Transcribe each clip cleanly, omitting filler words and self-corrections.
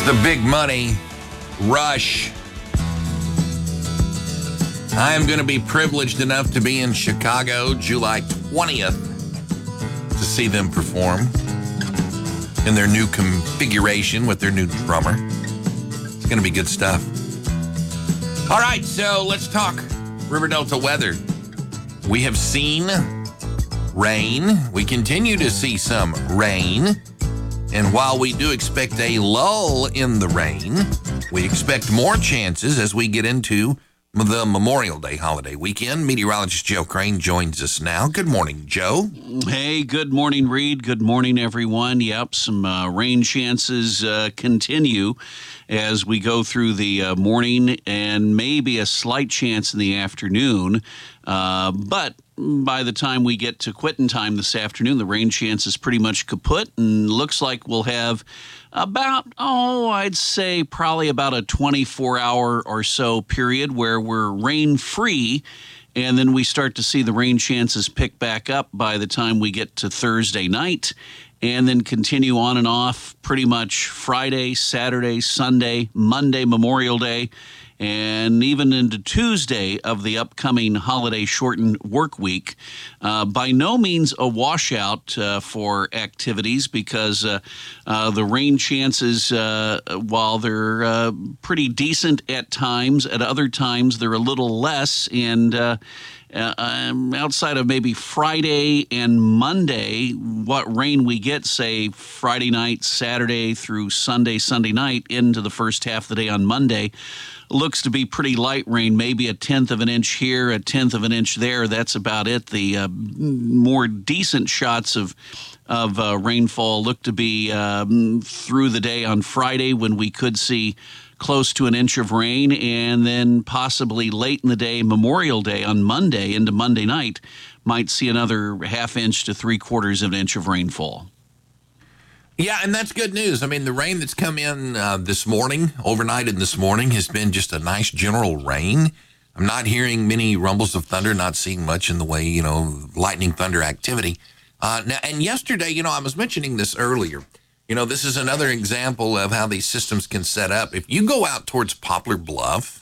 the big money rush. I am going to be privileged enough to be in Chicago July 20th to see them perform in their new configuration with their new drummer. It's going to be good stuff. All right, so let's talk River Delta weather. We have seen rain. We continue to see some rain. And while we do expect a lull in the rain, we expect more chances as we get into the Memorial Day holiday weekend. Meteorologist Joe Crane joins us now. Good morning, Joe. Hey, good morning, Reed. Good morning, everyone. Yep, some rain chances continue as we go through the morning and maybe a slight chance in the afternoon. But by the time we get to quitting time this afternoon, the rain chance is pretty much kaput, and looks like we'll have about, I'd say probably about a 24-hour or so period where we're rain-free, and then we start to see the rain chances pick back up by the time we get to Thursday night, and then continue on and off pretty much Friday, Saturday, Sunday, Monday, Memorial Day, and even into Tuesday of the upcoming holiday-shortened work week. By no means a washout for activities, because the rain chances, while they're pretty decent at times, at other times they're a little less, and outside of maybe Friday and Monday, what rain we get, say, Friday night, Saturday through Sunday night into the first half of the day on Monday, looks to be pretty light rain, maybe a tenth of an inch here, a tenth of an inch there. That's about it. The more decent shots of rainfall look to be through the day on Friday, when we could see close to an inch of rain, and then possibly late in the day, Memorial Day on Monday into Monday night, might see another half inch to 3/4 of an inch of rainfall. Yeah, and that's good news. I mean, the rain that's come in this morning, overnight and this morning, has been just a nice general rain. I'm not hearing many rumbles of thunder, not seeing much in the way, lightning, thunder activity. Now, and yesterday, I was mentioning this earlier. This is another example of how these systems can set up. If you go out towards Poplar Bluff,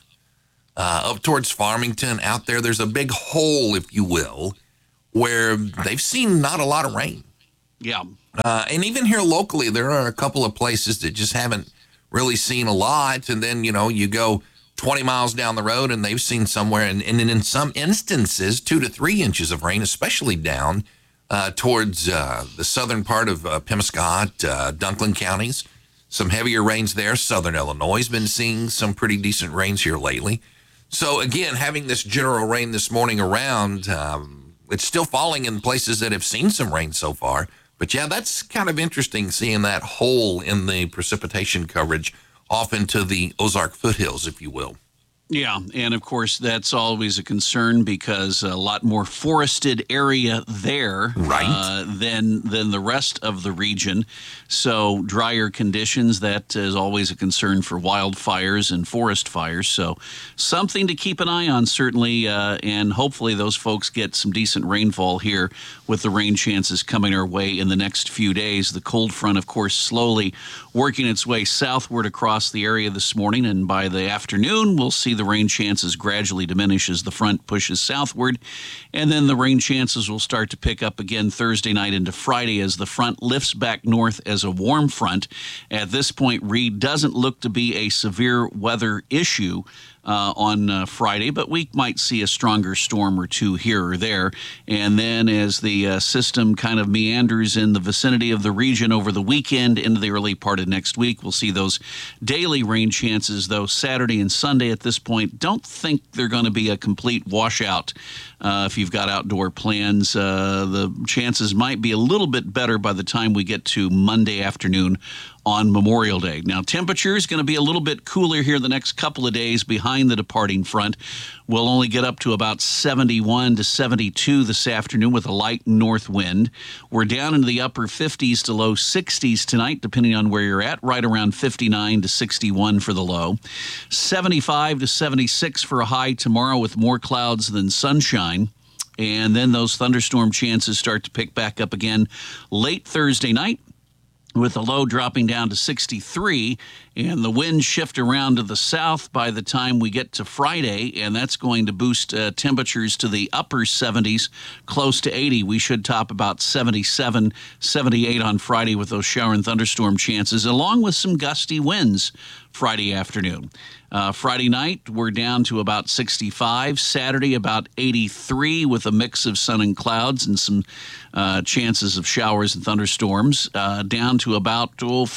up towards Farmington, out there's a big hole, if you will, where they've seen not a lot of rain. Yeah. And even here locally, there are a couple of places that just haven't really seen a lot. And then, you go 20 miles down the road and they've seen somewhere, and in some instances, 2 to 3 inches of rain, especially down towards the southern part of Pemiscot, Dunklin counties. Some heavier rains there. Southern Illinois has been seeing some pretty decent rains here lately. So, again, having this general rain this morning around, it's still falling in places that have seen some rain so far. But, yeah, that's kind of interesting, seeing that hole in the precipitation coverage off into the Ozark foothills, if you will. Yeah, and of course that's always a concern, because a lot more forested area there, right, than the rest of the region. So drier conditions, that is always a concern for wildfires and forest fires. So something to keep an eye on, certainly, and hopefully those folks get some decent rainfall here with the rain chances coming our way in the next few days. The cold front, of course, slowly working its way southward across the area this morning, and by the afternoon we'll see the rain chances gradually diminish as the front pushes southward, and then the rain chances will start to pick up again Thursday night into Friday as the front lifts back north as a warm front. At this point, Reed, doesn't look to be a severe weather issue on Friday, but we might see a stronger storm or two here or there. And then as the system kind of meanders in the vicinity of the region over the weekend into the early part of next week, we'll see those daily rain chances, though Saturday and Sunday at this point, don't think they're going to be a complete washout. If you've got outdoor plans, the chances might be a little bit better by the time we get to Monday afternoon on Memorial Day. Now, temperature is going to be a little bit cooler here the next couple of days behind the departing front. We'll only get up to about 71 to 72 this afternoon with a light north wind. We're down into the upper 50s to low 60s tonight, depending on where you're at, right around 59 to 61 for the low. 75 to 76 for a high tomorrow with more clouds than sunshine. And then those thunderstorm chances start to pick back up again late Thursday night. with the low dropping down to 63, and the winds shift around to the south by the time we get to Friday, and that's going to boost temperatures to the upper 70s, close to 80. We should top about 77, 78 on Friday with those shower and thunderstorm chances, along with some gusty winds Friday afternoon. Friday night, we're down to about 65. Saturday, about 83 with a mix of sun and clouds and some chances of showers and thunderstorms. Down to about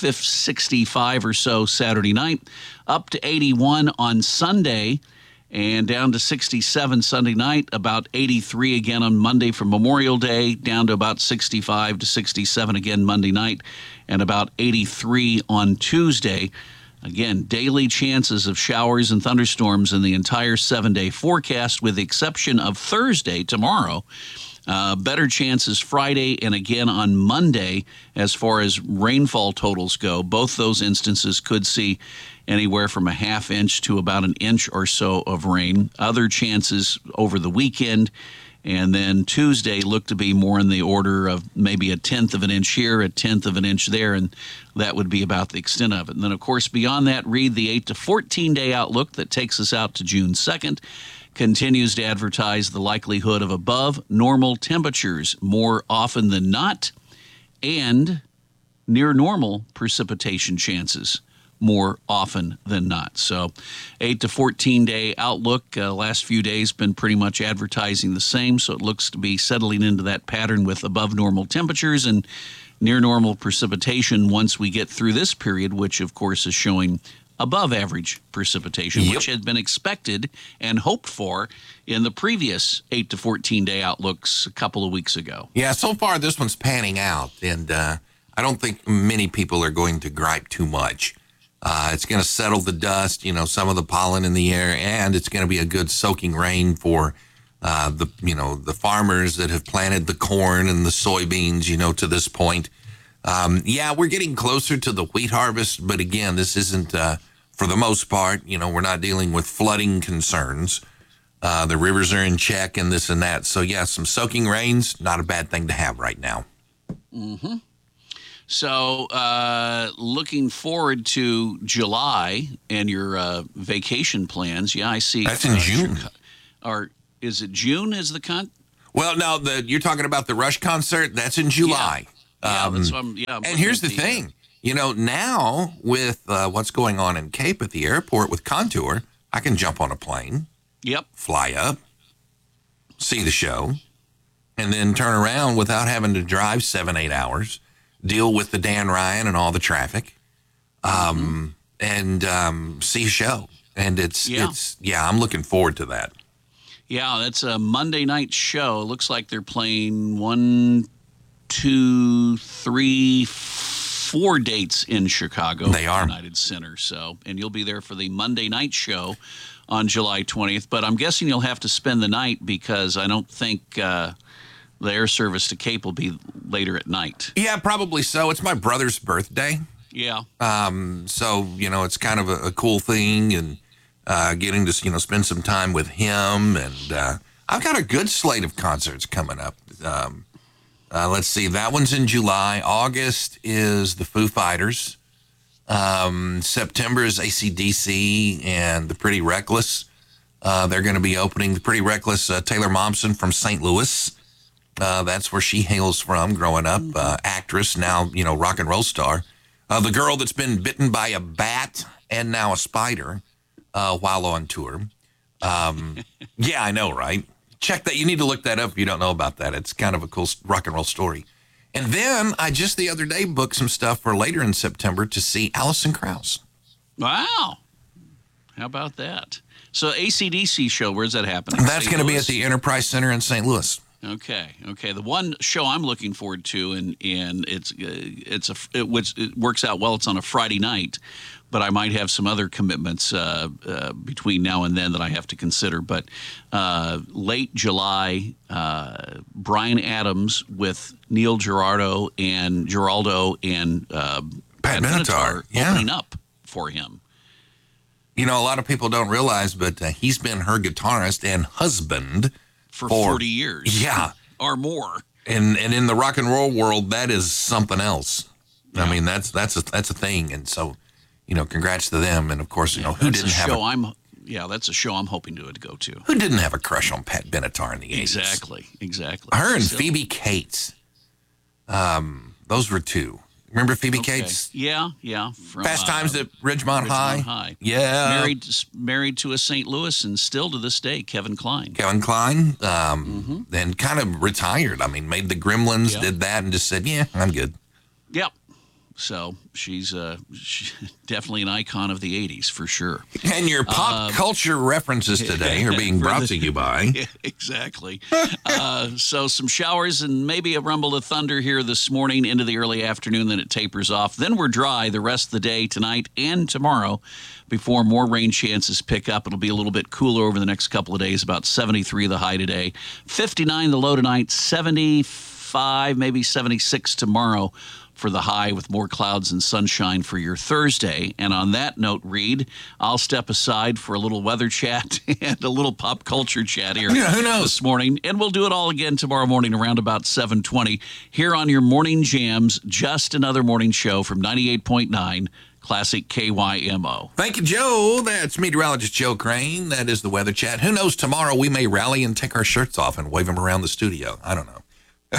65 or so Saturday night. Up to 81 on Sunday. And down to 67 Sunday night, about 83 again on Monday for Memorial Day, down to about 65 to 67 again Monday night, and about 83 on Tuesday. Again, daily chances of showers and thunderstorms in the entire 7-day forecast, with the exception of Thursday, tomorrow. Better chances Friday and again on Monday as far as rainfall totals go. Both those instances could see anywhere from a half inch to about an inch or so of rain. Other chances over the weekend. And then Tuesday looked to be more in the order of maybe a tenth of an inch here, a tenth of an inch there, and that would be about the extent of it. And then, of course, beyond that, read the 8 to 14-day outlook that takes us out to June 2nd. Continues to advertise the likelihood of above normal temperatures more often than not, and near normal precipitation chances more often than not. So 8 to 14-day outlook. Last few days been pretty much advertising the same, so it looks to be settling into that pattern with above normal temperatures and near normal precipitation once we get through this period, which of course is showing above average precipitation, which had been expected and hoped for in the previous 8 to 14-day outlooks a couple of weeks ago. Yeah, so far this one's panning out, and I don't think many people are going to gripe too much. It's going to settle the dust, some of the pollen in the air, and it's going to be a good soaking rain for the farmers that have planted the corn and the soybeans, to this point. We're getting closer to the wheat harvest, but again, this isn't, for the most part, we're not dealing with flooding concerns. The rivers are in check and this and that. So, some soaking rains, not a bad thing to have right now. Mm-hmm. So, looking forward to July and your vacation plans. Yeah, I see. That's in June. Or is it June? Is the Well, no, you're talking about the Rush concert. That's in July. That's what I'm and here's the thing. Now with what's going on in Cape at the airport with Contour, I can jump on a plane. Yep. Fly up, see the show, and then turn around without having to drive 7-8 hours. Deal with the Dan Ryan and all the traffic, and see a show. And I'm looking forward to that. Yeah, that's a Monday night show. It looks like they're playing 1, 2, 3, 4 dates in Chicago. They are. United Center. So, and you'll be there for the Monday night show on July 20th. But I'm guessing you'll have to spend the night because I don't think the air service to Cape will be later at night. Yeah, probably so. It's my brother's birthday. Yeah. So, it's kind of a cool thing, and getting to, spend some time with him. And I've got a good slate of concerts coming up. Let's see. That one's in July. August is the Foo Fighters. September is AC/DC and the Pretty Reckless. They're going to be opening the Pretty Reckless. Taylor Momsen from St. Louis. That's where she hails from growing up. Actress, now, rock and roll star. The girl that's been bitten by a bat and now a spider while on tour. Yeah, I know, right? Check that. You need to look that up if you don't know about that. It's kind of a cool rock and roll story. And then I just the other day booked some stuff for later in September to see Alison Krauss. Wow. How about that? So AC/DC show, where's that happening? That's going to be at the Enterprise Center in St. Louis. Okay. The one show I'm looking forward to, and it works out well. It's on a Friday night, but I might have some other commitments between now and then that I have to consider. But late July, Bryan Adams with Neil Giraldo and Pat Benatar opening up for him. A lot of people don't realize, but he's been her guitarist and husband for 40 years. Yeah. Or more. And in the rock and roll world, that is something else. I mean, that's a thing. And so, congrats to them. And of course, who didn't have that's a show I'm hoping to go to. Who didn't have a crush on Pat Benatar in the 80s? Exactly. Her and Phoebe Cates. Those were two. Remember Phoebe Cates? Yeah. From, Fast Times at Ridgemont High. Yeah. Married to a St. Louis and still to this day, Kevin Kline. Then kind of retired. I mean, made the Gremlins, did that, and just said, yeah, I'm good. Yep. So she's definitely an icon of the 80s for sure. And your pop culture references today are being brought to you by. Yeah, exactly. So some showers and maybe a rumble of thunder here this morning into the early afternoon, then it tapers off. Then we're dry the rest of the day tonight and tomorrow before more rain chances pick up. It'll be a little bit cooler over the next couple of days, about 73 the high today, 59 the low tonight, 75, maybe 76 tomorrow for the high, with more clouds and sunshine for your Thursday. And on that note, Reed, I'll step aside for a little weather chat and a little pop culture chat here who knows? This morning. And we'll do it all again tomorrow morning around about 7:20 here on your Morning Jams, just another morning show from 98.9 Classic KYMO. Thank you, Joe. That's meteorologist Joe Crane. That is the weather chat. Who knows, tomorrow we may rally and take our shirts off and wave them around the studio. I don't know.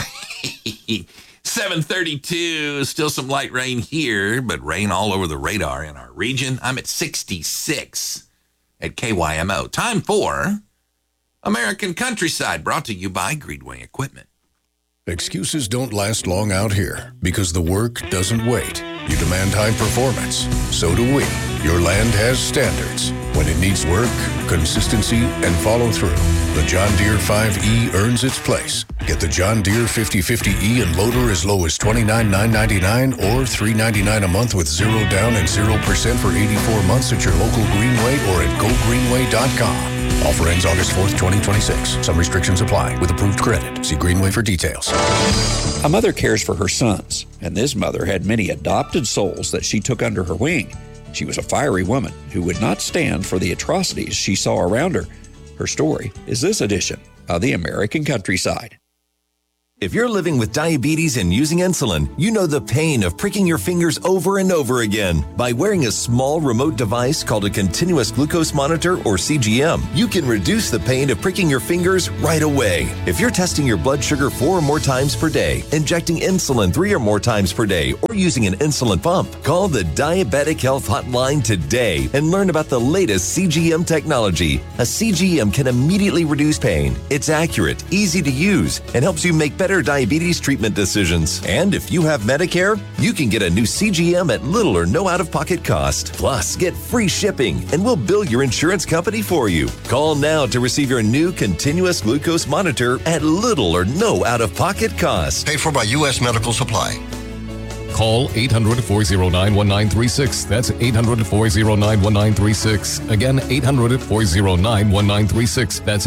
7:32, still some light rain here, but rain all over the radar in our region. I'm at 66 at KYMO. Time for American Countryside, brought to you by Greenway Equipment. Excuses don't last long out here because the work doesn't wait. You demand high performance. So do we. Your land has standards. When it needs work, consistency, and follow through, the John Deere 5E earns its place. Get the John Deere 5050E and loader as low as $29,999 or $399 a month with 0 down and 0% for 84 months at your local Greenway or at gogreenway.com. Offer ends August 4th, 2026. Some restrictions apply with approved credit. See Greenway for details. A mother cares for her sons, and this mother had many adopted souls that she took under her wing. She was a fiery woman who would not stand for the atrocities she saw around her. Her story is this edition of the American Countryside. If you're living with diabetes and using insulin, you know the pain of pricking your fingers over and over again. By wearing a small remote device called a continuous glucose monitor, or CGM, you can reduce the pain of pricking your fingers right away. If you're testing your blood sugar 4 or more times per day, injecting insulin 3 or more times per day, or using an insulin pump, call the Diabetic Health Hotline today and learn about the latest CGM technology. A CGM can immediately reduce pain. It's accurate, easy to use, and helps you make better diabetes treatment decisions. And if you have Medicare, you can get a new CGM at little or no out-of-pocket cost. Plus, get free shipping, and we'll bill your insurance company for you. Call now to receive your new continuous glucose monitor at little or no out-of-pocket cost. Paid for by U.S. Medical Supply. Call 800-409-1936. That's 800-409-1936. Again, 800-409-1936. That's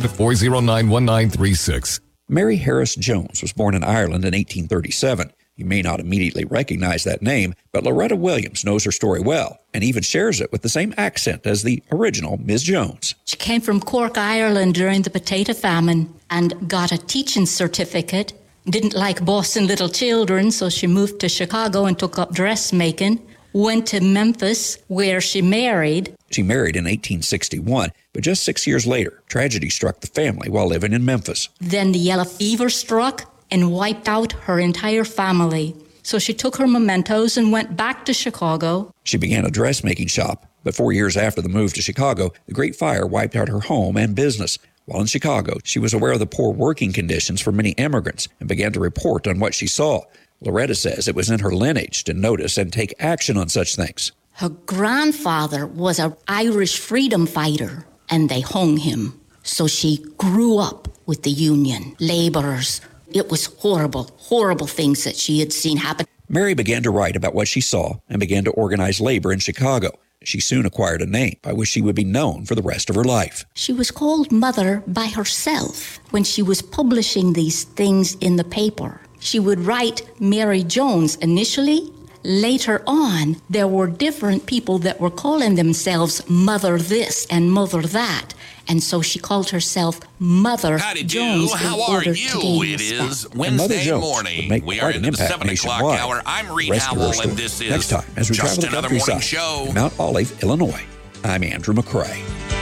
800-409-1936. Mary Harris Jones was born in Ireland in 1837. You may not immediately recognize that name, but Loretta Williams knows her story well and even shares it with the same accent as the original Ms. Jones. She came from Cork, Ireland during the potato famine and got a teaching certificate. Didn't like bossing little children, so she moved to Chicago and took up dressmaking. Went to Memphis, where she married. She married in 1861, but just 6 years later, tragedy struck the family while living in Memphis. Then the yellow fever struck and wiped out her entire family. So she took her mementos and went back to Chicago. She began a dressmaking shop, but 4 years after the move to Chicago, the Great Fire wiped out her home and business. While in Chicago, she was aware of the poor working conditions for many immigrants and began to report on what she saw. Loretta says it was in her lineage to notice and take action on such things. Her grandfather was an Irish freedom fighter, and they hung him. So she grew up with the Union, laborers. It was horrible, horrible things that she had seen happen. Mary began to write about what she saw and began to organize labor in Chicago. She soon acquired a name by which she would be known for the rest of her life. She was called Mother by herself when she was publishing these things in the paper. She would write Mary Jones initially, later on, there were different people that were calling themselves Mother this and Mother that. And so she called herself Mother Howdy Jones. do. How are you? It is And Mother Wednesday Jones morning. would make We are quite in an the impact 7 o'clock nationwide. hour. I'm Reed Rescue her Howell, story. and this is Next time, as we just travel the another morning countryside, show. Mount Olive, Illinois. I'm Andrew McCrae.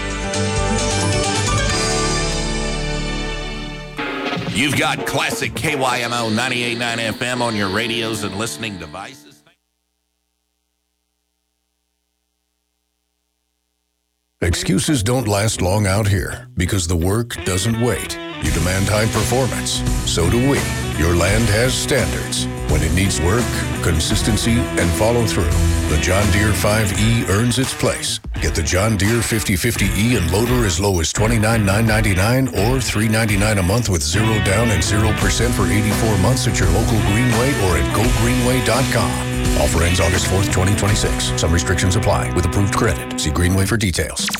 You've got classic KYMO 98.9 FM on your radios and listening devices. Excuses don't last long out here because the work doesn't wait. You demand high performance. So do we. Your land has standards. When it needs work, consistency, and follow through, the John Deere 5E earns its place. Get the John Deere 5050E and loader as low as $29,999 or $399 a month with 0 down and 0% for 84 months at your local Greenway or at gogreenway.com. Offer ends August 4th, 2026. Some restrictions apply with approved credit. See Greenway for details.